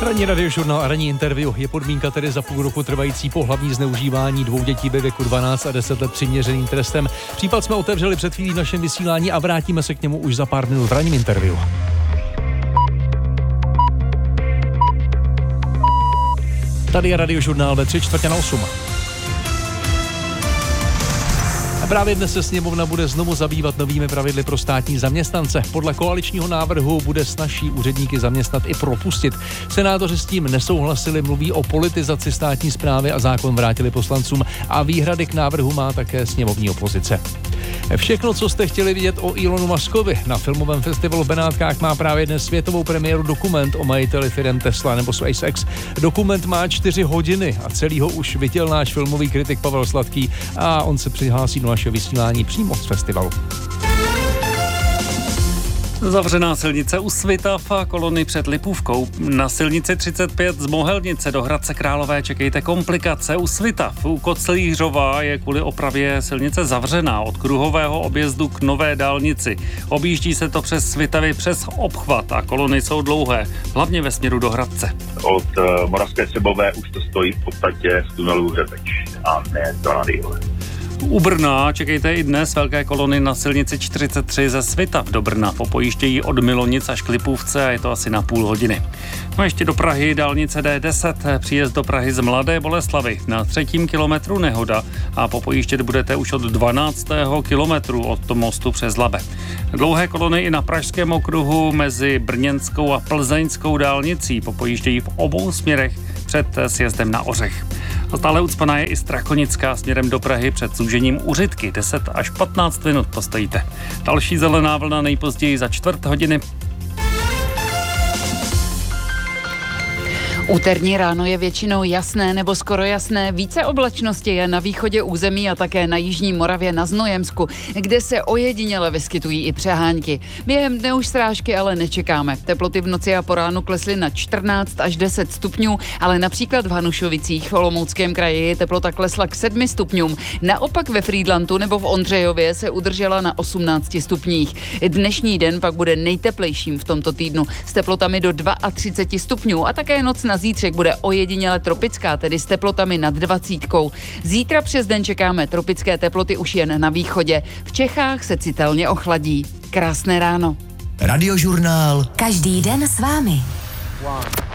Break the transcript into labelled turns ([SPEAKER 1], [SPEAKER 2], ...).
[SPEAKER 1] Ranní radiožurnál a ranní interview je podmínka tedy za půl roku trvající pohlavní zneužívání 2 dětí ve věku 12 a 10 let přiměřeným trestem. Případ jsme otevřeli před chvílí v našem vysílání a vrátíme se k němu už za pár minut v ranním interview. Tady je radiožurnál ve 7:45. A právě dnes se sněmovna bude znovu zabývat novými pravidly pro státní zaměstnance. Podle koaličního návrhu bude snazší úředníky zaměstnat i propustit. Senátoři s tím nesouhlasili, mluví o politizaci státní správy a zákon vrátili poslancům a výhrady k návrhu má také sněmovní opozice. Všechno, co jste chtěli vidět o Elonu Muskovi. Na filmovém festivalu v Benátkách má právě dnes světovou premiéru dokument o majiteli firem Tesla nebo SpaceX. Dokument má 4 hodiny a celý ho už viděl náš filmový kritik Pavel Sladký a on se přihlásí do našeho vysílání přímo z festivalu.
[SPEAKER 2] Zavřená silnice u Svitav a kolony před Lipůvkou. Na silnici 35 z Mohelnice do Hradce Králové čekejte komplikace u Svitav. U Koclířova je kvůli opravě silnice zavřená od kruhového objezdu k nové dálnici. Objíždí se to přes Svitavy přes obchvat a kolony jsou dlouhé, hlavně ve směru do Hradce.
[SPEAKER 3] Od Moravské Třebové už to stojí v podstatě v tunelu Hřebeč a ne to Radiole.
[SPEAKER 2] U Brna čekejte i dnes velké kolony na silnici 43 ze Svitav do Brna. Popojíždějí od Milonic až k Lipůvce a je to asi na půl hodiny. No ještě do Prahy dálnice D10, příjezd do Prahy z Mladé Boleslavi. Na 3. kilometru nehoda a popojíždět budete už od 12. kilometru od mostu přes Labe. Dlouhé kolony i na Pražském okruhu mezi Brněnskou a Plzeňskou dálnicí. Popojíždějí v obou směrech před sjezdem na Ořech. A stále ucpaná je i Strakonická směrem do Prahy před zúžením u Řitky. 10 až 15 minut postojíte. Další zelená vlna nejpozději za 4 hodiny.
[SPEAKER 4] Úterní ráno je většinou jasné nebo skoro jasné. Více oblačnosti je na východě území a také na jižní Moravě na Znojemsku, kde se ojediněle vyskytují i přehánky. Během dne už srážky ale nečekáme. Teploty v noci a po ránu klesly na 14 až 10 stupňů, ale například v Hanušovicích v Olomouckém kraji teplota klesla k 7 stupňům. Naopak ve Frýdlantu nebo v Ondřejově se udržela na 18 stupních. Dnešní den pak bude nejteplejším v tomto týdnu s teplotami do 32 stupňů a také noc na zítřek bude ojediněle tropická, tedy s teplotami nad 20. Zítra přes den čekáme tropické teploty už jen na východě. V Čechách se citelně ochladí. Krásné ráno.
[SPEAKER 5] Radiožurnál.
[SPEAKER 6] Každý den s vámi.